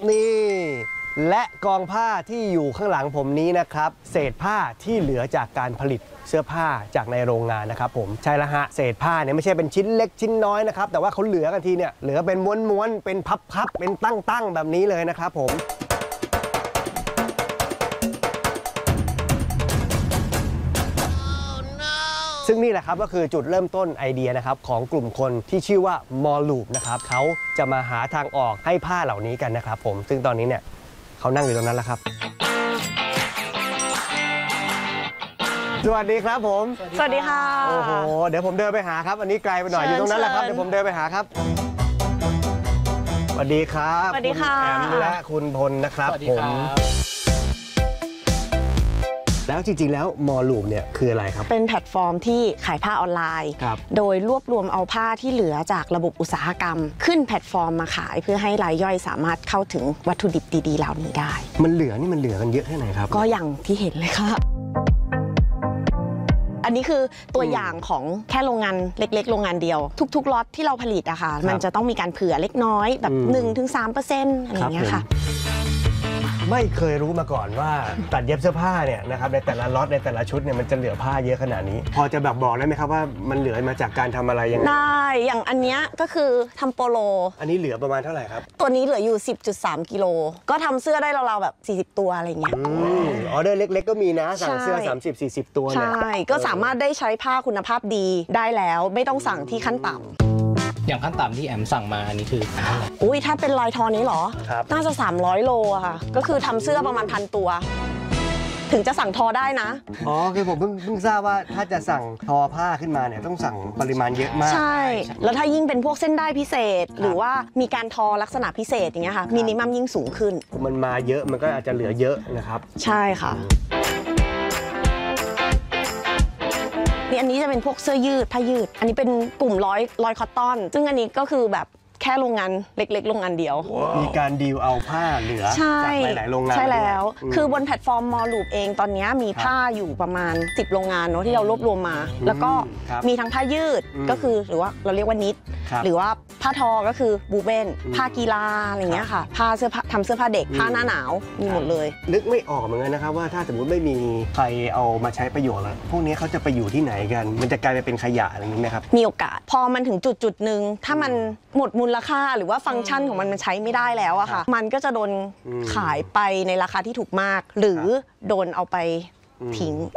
นี่และกองผ้าที่อยู่ข้างหลังผมนี้นะครับเศษผ้าที่เหลือจากการผลิตเสื้อผ้าจากในโรงงานนะครับผมใช่ละฮะเศษผ้าเนี่ยไม่ใช่เป็นชิ้นเล็กชิ้นน้อยนะครับแต่ว่าเขาเหลือกันทีเนี่ยเหลือเป็นม้วนๆเป็นพับๆเป็นตั้งๆแบบนี้เลยนะครับผมซึ่งนี่แหละครับก็คือจุดเริ่มต้นไอเดียนะครับของกลุ่มคนที่ชื่อว่ามอลลูปนะครับเขาจะมาหาทางออกให้ผ้าเหล่านี้กันนะครับผมซึ่งตอนนี้เนี่ยเขานั่งอยู่ตรงนั้นแล้วครับสวัสดีครับผมสวัสดีค่ะโอ้โหเดี๋ยวผมเดินไปหาครับอันนี้ไกลไปหน่อยอยู่ตรงนั้นแหละครับเดี๋ยวผมเดินไปหาครับสวัสดีครับสวัสดีค่ะคุณแอมและคุณพลนะครับผมแล้วจริงๆแล้วมอลลูปเนี่ยคืออะไรครับเป็นแพลตฟอร์มที่ขายผ้าออนไลน์โดยรวบรวมเอาผ้าที่เหลือจากระบบอุตสาหกรรมขึ้นแพลตฟอร์มมาขายเพื่อให้รายย่อยสามารถเข้าถึงวัตถุดิบดีๆเหล่านี้ได้มันเหลือกันเยอะแค่ไหนครับก็อย่างที่เห็นเลยค่ะอันนี้คือตัวอย่างของแค่โรงงานเล็กๆโรงงานเดียวทุกๆล็อตที่เราผลิตอะค่ะมันจะต้องมีการเผื่อเล็กน้อยแบบ 1-3% อะไรอย่างเงี้ยค่ะไม่เคยรู้มาก่อนว่าตัดเย็บเสื้อผ้าเนี่ยนะครับในแต่ละล็อตในแต่ละชุดเนี่ยมันจะเหลือผ้าเยอะขนาดนี้พอจะแบบบอกได้ไหมครับว่ามันเหลือมาจากการทำอะไรยังไงได้อย่างอันเนี้ยก็คือทำโปโลอันนี้เหลือประมาณเท่าไหร่ครับตัวนี้เหลืออยู่ 10.3 กิโลก็ทำเสื้อได้เราๆแบบ40ตัวอะไรเงี้ยออเดอร์เล็กๆก็มีนะสั่งเสื้อ30-40ตัวเนี่ยใช่ก็สามารถได้ใช้ผ้าคุณภาพดีได้แล้วไม่ต้องสั่งที่ขั้นต่ำอย่างขั้นต่ำที่แอมสั่งมาอันนี้คืออุ้ยถ้าเป็นลายทอนี้เหรอน่าจะ300 โลอะค่ะก็คือทำเสื้อประมาณ1,000 ตัวถึงจะสั่งทอได้นะอ๋อคือผมเพิ่งทราบว่าถ้าจะสั่งทอผ้าขึ้นมาเนี่ยต้องสั่งปริมาณเยอะมากใช่แล้วถ้ายิ่งเป็นพวกเส้นได้พิเศษหรือว่ามีการทอลักษณะพิเศษอย่างเงี้ยค่ะมินิมัมยิ่งสูงขึ้นมันมาเยอะมันก็อาจจะเหลือเยอะนะครับใช่ค่ะนี่อันนี้จะเป็นพวกเสื้อยืดผ้ายืดอันนี้เป็นกลุ่มร้อยคอตตอนซึ่งอันนี้ก็คือแบบแค่โรงงานเล็กๆโรงงานเดียวมีการดีลเอาผ้าเหลือจากหลายๆโรงงานใช่แล้วคือบนแพลตฟอร์มมอลลูปเองตอนนี้มีผ้าอยู่ประมาณ10โรงงานเนาะที่เรารวบรวมมาแล้วก็มีทั้งผ้ายืดก็คือหรือว่าเราเรียกว่านิตหรือว่าผ้าทอก็คือบูเบนผ้ากีฬาอะไรเงี้ยค่ะผ้าเสื้อผ้าทำเสื้อผ้าเด็กผ้าหน้าหนาวมีหมดเลยนึกไม่ออกเหมือนกันนะครับว่าถ้าสมมติไม่มีใครเอามาใช้ประโยชน์แล้วพวกนี้เขาจะไปอยู่ที่ไหนกันมันจะกลายไปเป็นขยะอะไรอย่างนี้ไหมครับมีโอกาสพอมันถึงจุดหนึ่งถ้ามันหมดมูลค่าหรือว่าฟังก์ชันของมันใช้ไม่ได้แล้วอะค่ะมันก็จะโดนขายไปในราคาที่ถูกมากหรือโดนเอาไปทิ้ง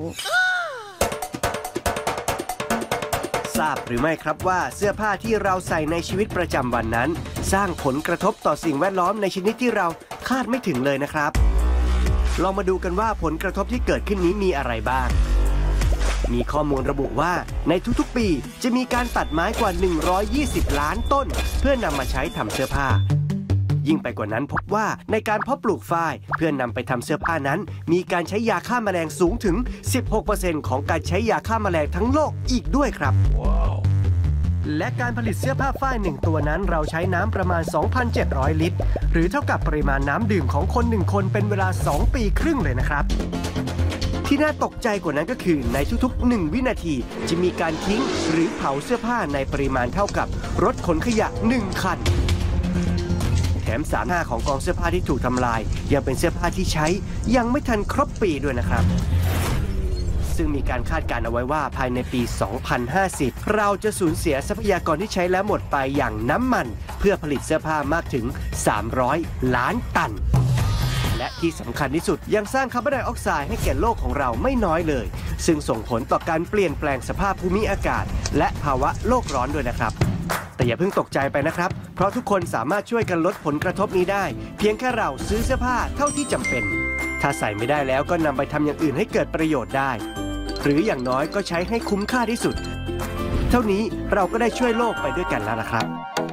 ทราบหรือไม่ครับว่าเสื้อผ้าที่เราใส่ในชีวิตประจำวันนั้นสร้างผลกระทบต่อสิ่งแวดล้อมในชนิดที่เราคาดไม่ถึงเลยนะครับลองมาดูกันว่าผลกระทบที่เกิดขึ้นนี้มีอะไรบ้างมีข้อมูลระบุว่าในทุกๆปีจะมีการตัดไม้กว่า120ล้านต้นเพื่อนำมาใช้ทำเสื้อผ้ายิ่งไปกว่านั้นพบว่าในการเพาะปลูกฝ้ายเพื่อนำไปทำเสื้อผ้านั้นมีการใช้ยาฆ่าแมลงสูงถึง 16% ของการใช้ยาฆ่าแมลงทั้งโลกอีกด้วยครับ และการผลิตเสื้อผ้าฝ้าย1ตัวนั้นเราใช้น้ำประมาณ 2,700 ลิตรหรือเท่ากับปริมาณน้ำดื่มของคน1คนเป็นเวลา2ปีครึ่งเลยนะครับที่น่าตกใจกว่านั้นก็คือในทุกๆ1วินาทีจะมีการทิ้งหรือเผาเสื้อผ้าในปริมาณเท่ากับรถขนขยะ1คันแถม3/5ของกองเสื้อผ้าที่ถูกทำลายยังเป็นเสื้อผ้าที่ใช้ยังไม่ทันครบปีด้วยนะครับซึ่งมีการคาดการณ์เอาไว้ว่าภายในปี 2050 เราจะสูญเสียทรัพยากรที่ใช้แล้วหมดไปอย่างน้ำมันเพื่อผลิตเสื้อผ้ามากถึง300ล้านตันและที่สำคัญที่สุดยังสร้างคาร์บอนไดออกไซด์ให้แก่โลกของเราไม่น้อยเลยซึ่งส่งผลต่อการเปลี่ยนแปลงสภาพภูมิอากาศและภาวะโลกร้อนด้วยนะครับแต่อย่าเพิ่งตกใจไปนะครับเพราะทุกคนสามารถช่วยกันลดผลกระทบนี้ได้เพียงแค่เราซื้อเสื้อผ้าเท่าที่จำเป็นถ้าใส่ไม่ได้แล้วก็นำไปทำอย่างอื่นให้เกิดประโยชน์ได้หรืออย่างน้อยก็ใช้ให้คุ้มค่าที่สุดเท่านี้เราก็ได้ช่วยโลกไปด้วยกันแล้วนะครับ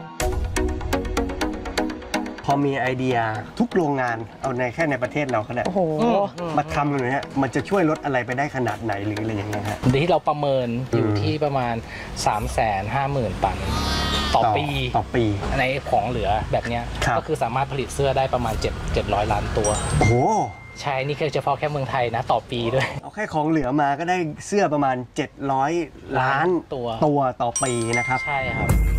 พอมีไอเดียทุกโรงงานเอาในแค่ในประเทศเราก็ได้มาทำเลยฮะมันจะช่วยลดอะไรไปได้ขนาดไหนหรืออะไรอย่างเงี้ยฮะที่เราประเมินอยู่ที่ประมาณ 350,000 ตันต่อปีในของเหลือแบบนี้ก็คือสามารถผลิตเสื้อได้ประมาณ700 ล้านตัวโอ้โหใช่นี่แค่เฉพาะแค่เมืองไทยนะต่อปีด้วยเอาแค่ของเหลือมาก็ได้เสื้อประมาณ700 ล้านตัวต่อปีนะครับใช่ครับ